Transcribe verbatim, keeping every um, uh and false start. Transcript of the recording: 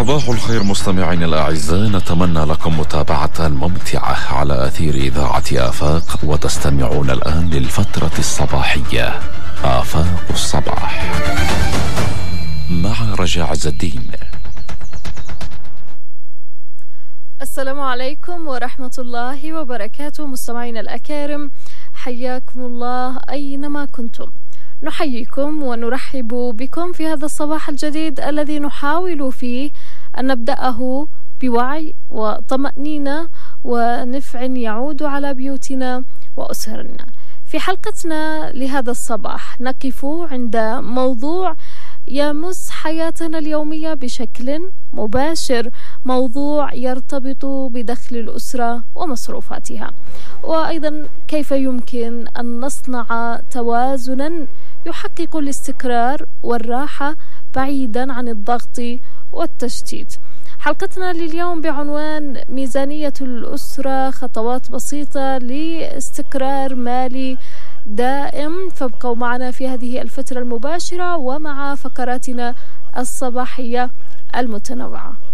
صباح الخير مستمعين الأعزاء، نتمنى لكم متابعة ممتعة على أثير إذاعة آفاق، وتستمعون الآن للفترة الصباحية آفاق الصباح مع رجاء عز الدين. السلام عليكم ورحمة الله وبركاته مستمعين الأكارم، حياكم الله أينما كنتم. نحييكم ونرحب بكم في هذا الصباح الجديد الذي نحاول فيه أن نبدأه بوعي وطمأنينة ونفع يعود على بيوتنا وأسرنا. في حلقتنا لهذا الصباح نقف عند موضوع يمس حياتنا اليومية بشكل مباشر، موضوع يرتبط بدخل الأسرة ومصروفاتها، وأيضا كيف يمكن أن نصنع توازنا يحقق الاستقرار والراحة بعيدا عن الضغط والتشتيت. حلقتنا لليوم بعنوان ميزانية الأسرة، خطوات بسيطة لاستقرار مالي دائم. فابقوا معنا في هذه الفترة المباشرة ومع فقراتنا الصباحية المتنوعة.